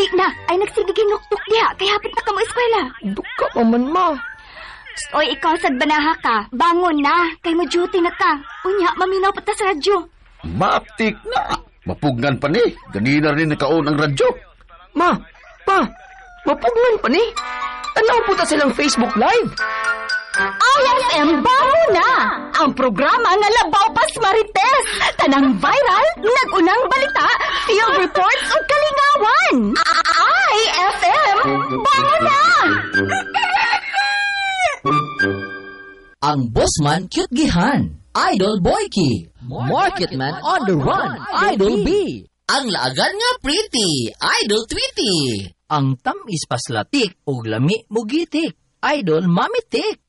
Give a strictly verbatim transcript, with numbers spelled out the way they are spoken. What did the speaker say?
na, ay nagsigiging nuktuk diha, kay hapit na ka mo eskwela. Duka pa man, ma. Oy, ikaw sad banaha ka, bangon na, kay mo duty na ka. Unya, maminaw pa ta sa radyo. Maaptik na. Mapugnan pa ni. Ganina rin nakaon ang radyo. Ma, pa, mapugnan pa ni. Tanaw po ta silang Facebook Live. I S M bago na! Ang programa nga Labaw Pas Marites. Tanang viral, nagunang balita, field reports o kalingawan. I S M bago na! Ang bossman cute gihan, Idol Boyki. Marketman on the run, Idol B. Ang laagan nga pretty, Idol Tweety. Ang tamis paslatik o lami mugitik, Idol Mamitik.